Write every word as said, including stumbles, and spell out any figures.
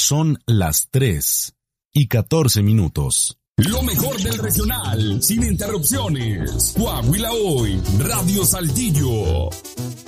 Son las tres y catorce minutos. Lo mejor del regional, sin interrupciones. Coahuila Hoy, Radio Saltillo.